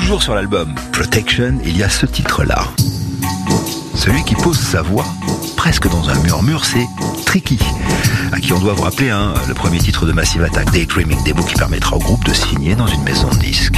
Toujours sur l'album Protection, il y a ce titre-là. Celui qui pose sa voix presque dans un murmure, c'est Tricky, à qui on doit vous rappeler le premier titre de Massive Attack, Daydreaming, démo qui permettra au groupe de signer dans une maison de disques.